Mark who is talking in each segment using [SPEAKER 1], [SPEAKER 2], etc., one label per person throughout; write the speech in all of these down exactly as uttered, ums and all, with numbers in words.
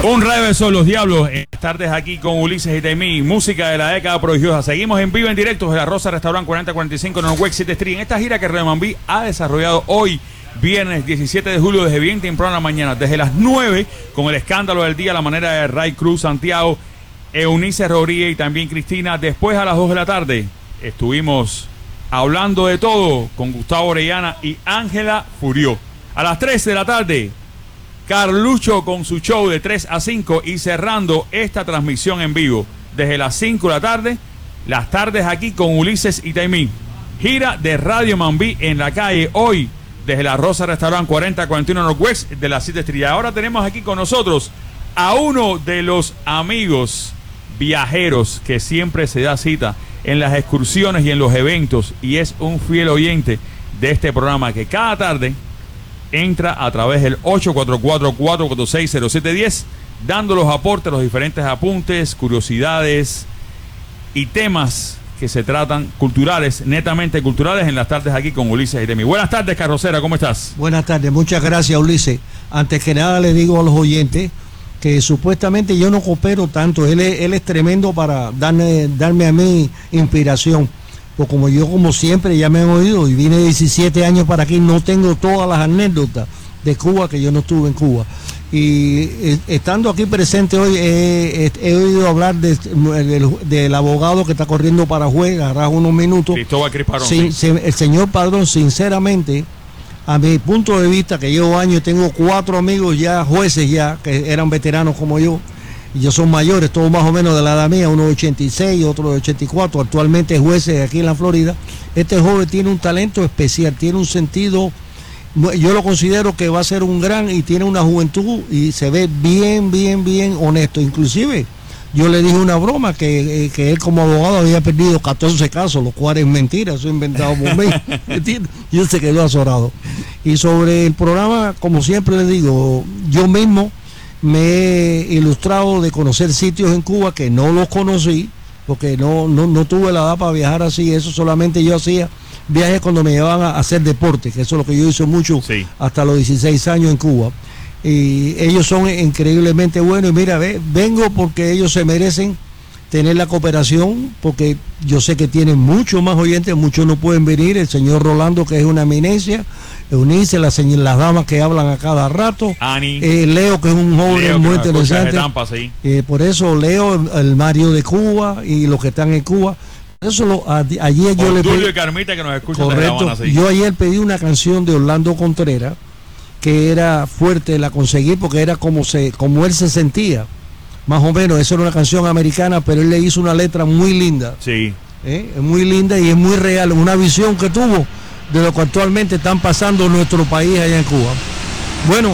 [SPEAKER 1] Un rayo son los diablos. En las tardes aquí con Ulises y Taimí, música de la década prodigiosa. Seguimos en vivo en directo de la Rosa Restaurant cuarenta cuarenta y cinco Northwest siete Street. En esta gira que Radio Mambí ha desarrollado hoy, viernes diecisiete de julio, desde bien temprano en la mañana, desde las nueve, con el escándalo del día, la manera de Ray Cruz, Santiago, Eunice Rodríguez y también Cristina. Después, a las dos de la tarde, estuvimos hablando de todo con Gustavo Orellana y Ángela Furió. A las tres de la tarde, Carlucho con su show de tres a cinco, y cerrando esta transmisión en vivo desde las cinco de la tarde, las tardes aquí con Ulises y Taimí. Gira de Radio Mambí en la calle hoy desde la Rosa Restaurant cuarenta cuarenta y uno Northwest de la siete Estrellas. Ahora tenemos aquí con nosotros a uno de los amigos viajeros que siempre se da cita en las excursiones y en los eventos, y es un fiel oyente de este programa que cada tarde entra a través del ocho cuatro cuatro, cuatro cuatro seis, cero siete uno cero, dando los aportes, los diferentes apuntes, curiosidades y temas que se tratan culturales, netamente culturales, en las tardes aquí con Ulises y Taimí. Buenas tardes, Carrocera, ¿cómo estás?
[SPEAKER 2] Buenas tardes, muchas gracias, Ulises. Antes que nada le digo a los oyentes que supuestamente yo no coopero tanto, él es, él es tremendo para darme, darme a mí inspiración. Pues como yo, como siempre, ya me han oído y vine diecisiete años para aquí, no tengo todas las anécdotas de Cuba, que yo no estuve en Cuba. Y eh, estando aquí presente hoy, eh, he, he oído hablar de, de, del abogado que está corriendo para juez, agarrar unos minutos.
[SPEAKER 1] Cristóbal Crisparón.
[SPEAKER 2] Sí, sí. El señor Padrón, sinceramente, a mi punto de vista, que llevo años, tengo cuatro amigos ya, jueces ya, que eran veteranos como yo. Y ellos son mayores, todos más o menos de la edad mía, uno de ochenta y seis, otro de ochenta y cuatro, actualmente jueces aquí en la Florida. Este joven tiene un talento especial, tiene un sentido, yo lo considero que va a ser un gran, y tiene una juventud y se ve bien, bien, bien honesto. Inclusive, yo le dije una broma que, que él como abogado había perdido catorce casos, los cuales es mentira, eso es inventado por mí, ¿entiendes? Y él se quedó azorado. Y sobre el programa, como siempre le digo, yo mismo me he ilustrado de conocer sitios en Cuba que no los conocí, porque no, no, no tuve la edad para viajar así. Eso solamente yo hacía viajes cuando me llevaban a hacer deporte, que eso es lo que yo hice mucho, sí, hasta los dieciséis años en Cuba. Y ellos son increíblemente buenos, y mira, ve, vengo porque ellos se merecen tener la cooperación, porque yo sé que tienen muchos más oyentes, muchos no pueden venir. El señor Rolando, que es una eminencia, Eunice, las, las damas que hablan a cada rato, Ani, eh, Leo, que es un joven Leo, muy interesante, Tampa, sí. eh, por eso Leo, el, el Mario de Cuba y los que están en Cuba. Eso lo, a, ayer yo le pedí,
[SPEAKER 1] y Carmita, que nos escuchan,
[SPEAKER 2] correcto,
[SPEAKER 1] desde Habana,
[SPEAKER 2] yo ayer pedí una canción de Orlando Contreras que era fuerte, la conseguí porque era como, se, como él se sentía, más o menos. Esa era una canción americana, pero él le hizo una letra muy linda.
[SPEAKER 1] Sí.
[SPEAKER 2] ¿Eh? Es muy linda y es muy real, una visión que tuvo de lo que actualmente están pasando en nuestro país allá en Cuba. Bueno,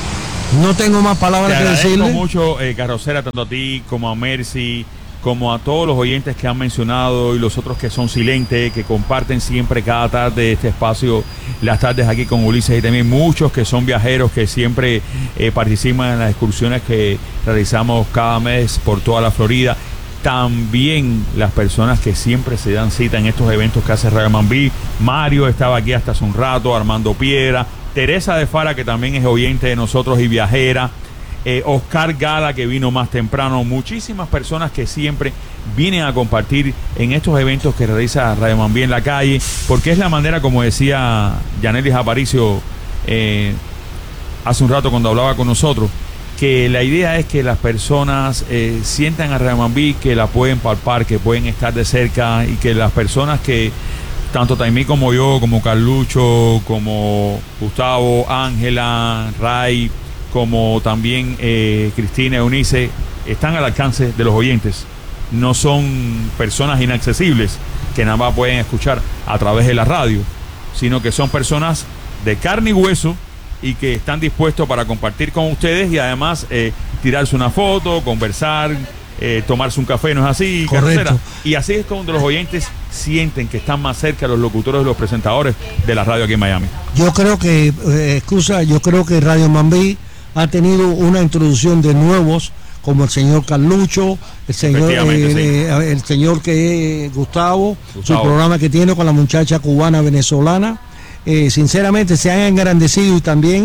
[SPEAKER 2] no tengo más palabras que decirle.
[SPEAKER 1] Te agradezco mucho, eh, Carrocera, tanto a ti como a Mercy, como a todos los oyentes que han mencionado, y los otros que son silentes, que comparten siempre cada tarde este espacio, las tardes aquí con Ulises, y también muchos que son viajeros que siempre eh, participan en las excursiones que realizamos cada mes por toda la Florida. También las personas que siempre se dan cita en estos eventos que hace Radio Mambí. Mario estaba aquí hasta hace un rato, Armando Piedra, Teresa de Fara, que también es oyente de nosotros y viajera, eh, Oscar Gala, que vino más temprano, muchísimas personas que siempre vienen a compartir en estos eventos que realiza Radio Mambí en la calle, porque es la manera, como decía Yanelis Aparicio eh, hace un rato cuando hablaba con nosotros, que la idea es que las personas eh, sientan a Radio Mambí, que la pueden palpar, que pueden estar de cerca, y que las personas que, tanto Taimí como yo, como Carlucho, como Gustavo, Ángela, Ray, como también eh, Cristina, Eunice, están al alcance de los oyentes. No son personas inaccesibles que nada más pueden escuchar a través de la radio, sino que son personas de carne y hueso, y que están dispuestos para compartir con ustedes, y además eh, tirarse una foto, conversar, eh, tomarse un café, ¿no es así?
[SPEAKER 2] Correcto.
[SPEAKER 1] Y así es como los oyentes sienten que están más cerca de los locutores y los presentadores de la radio aquí en Miami.
[SPEAKER 2] Yo creo que, eh, excusa, yo creo que Radio Mambí ha tenido una introducción de nuevos, como el señor Carlucho, el señor, eh, sí. eh, el señor que es Gustavo, Gustavo, su programa que tiene con la muchacha cubana venezolana. Eh, sinceramente se han engrandecido, y también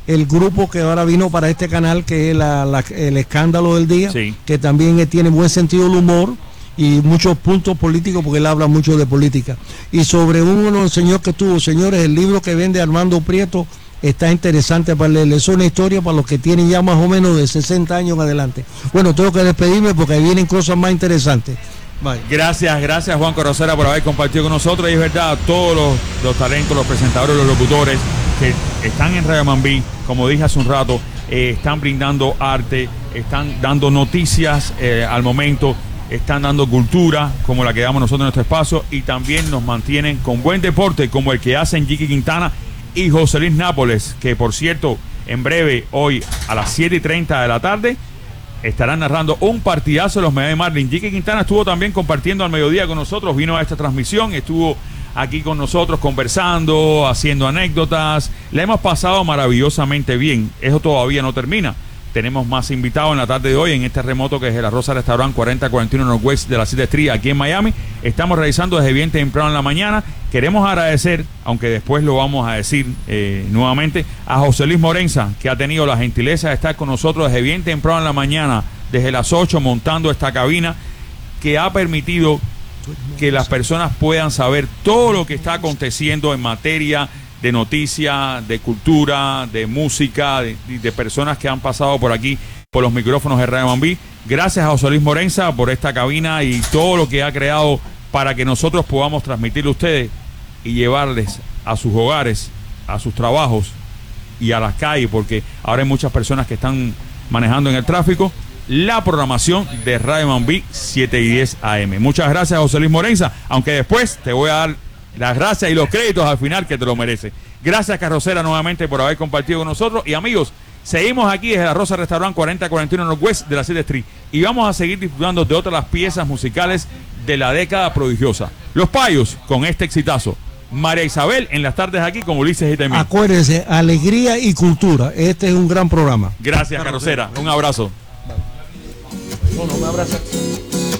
[SPEAKER 2] el grupo que ahora vino para este canal, que es la, la, el escándalo del día,
[SPEAKER 1] sí.
[SPEAKER 2] que también eh, tiene buen sentido del humor y muchos puntos políticos, porque él habla mucho de política. Y sobre uno, señor que tuvo, señores, el libro que vende Armando Prieto está interesante para leer. Es una historia para los que tienen ya más o menos de sesenta años en adelante. Bueno, tengo que despedirme porque ahí vienen cosas más interesantes. Bye.
[SPEAKER 1] Gracias, gracias Juan Rosera por haber compartido con nosotros. Y es verdad, todos los, los talentos, los presentadores, los locutores que están en Radio Mambí, como dije hace un rato, eh, están brindando arte, están dando noticias eh, al momento, están dando cultura como la que damos nosotros en nuestro espacio, y también nos mantienen con buen deporte como el que hacen Jiki Quintana y José Luis Nápoles, que por cierto, en breve, hoy a las siete y treinta de la tarde, estarán narrando un partidazo de los Miami Marlins. Jiki Quintana estuvo también compartiendo al mediodía con nosotros, vino a esta transmisión, estuvo aquí con nosotros conversando, haciendo anécdotas. La hemos pasado maravillosamente bien. Eso todavía no termina. Tenemos más invitados en la tarde de hoy en este remoto que es el La Rosa Restaurant cuarenta cuarenta y uno Northwest de la City Street aquí en Miami. Estamos realizando desde bien temprano en la mañana. Queremos agradecer, aunque después lo vamos a decir eh, nuevamente, a José Luis Morenza, que ha tenido la gentileza de estar con nosotros desde bien temprano en la mañana, desde las ocho, montando esta cabina, que ha permitido que las personas puedan saber todo lo que está aconteciendo en materia de noticias, de cultura, de música, de, de personas que han pasado por aquí, por los micrófonos de Radio Mambí. Gracias a José Luis Morenza por esta cabina y todo lo que ha creado para que nosotros podamos transmitirle a ustedes y llevarles a sus hogares, a sus trabajos y a las calles, porque ahora hay muchas personas que están manejando en el tráfico, la programación de Radio Mambí siete y diez A M. Muchas gracias, José Luis Morenza, aunque después te voy a dar las gracias y los créditos al final, que te lo merece. Gracias, Carrocera, nuevamente por haber compartido con nosotros. Y amigos, seguimos aquí desde La Rosa Restaurant cuarenta cuarenta y uno Northwest de la City Street, y vamos a seguir disfrutando de otras las piezas musicales de la década prodigiosa. Los Payos con este exitazo. María Isabel en las tardes aquí con Ulises y Temí.
[SPEAKER 2] Acuérdense, alegría y cultura. Este es un gran programa.
[SPEAKER 1] Gracias, Carrocera. Un abrazo.
[SPEAKER 2] No, no me abrazas.